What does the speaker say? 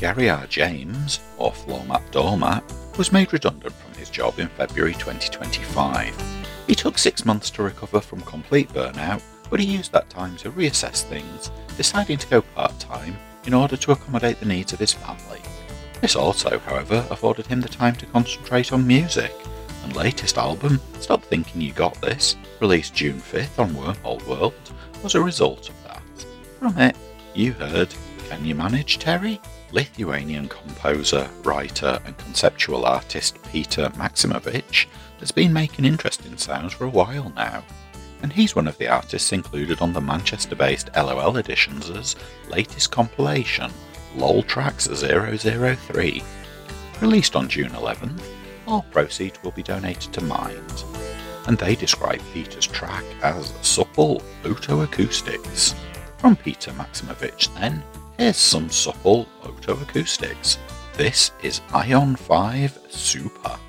Gary James, or Floor Mat Doormat, was made redundant from his job in February 2025. He took 6 months to recover from complete burnout, but he used that time to reassess things, deciding to go part-time in order to accommodate the needs of his family. This also, however, afforded him the time to concentrate on music, and latest album, Stop Thinking You Got This, released June 5th on Wormhole World, was a result of that. From it, you heard Can You Manage, Terry? Lithuanian composer, writer and conceptual artist Peter Maximovich has been making interesting sounds for a while now, and he's one of the artists included on the Manchester-based LOL Editions' latest compilation, LOL Tracks 003. Released on June 11th, all proceeds will be donated to Mind, and they describe Peter's track as supple autoacoustics. From Peter Maximovich then, here's some supple autoacoustics. This is Ion 5 Super.